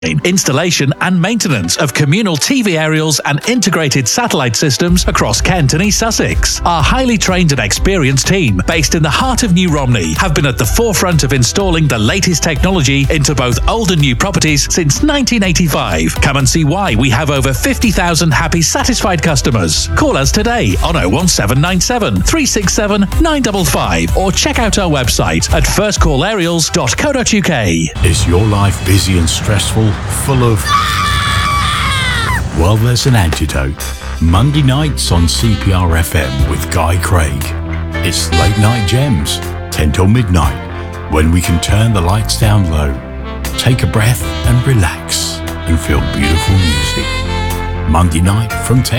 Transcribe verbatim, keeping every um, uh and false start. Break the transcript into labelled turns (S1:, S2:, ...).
S1: Installation and maintenance of communal T V aerials and integrated satellite systems across Kent and East Sussex. Our highly trained and experienced team, based in the heart of New Romney, have been at the forefront of installing the latest technology into both old and new properties since nineteen eighty-five. Come and see why we have over fifty thousand happy, satisfied customers. Call us today on oh one seven nine seven, three six seven, nine five five or check out our website at first call aerials dot co dot uk.
S2: Is your life busy and stressful? Full of... Well, there's an antidote. Monday nights on C P R F M with Guy Craig. It's Late Night Gems, ten till midnight, when we can turn the lights down low, take a breath and relax and feel beautiful music. Monday night from ten.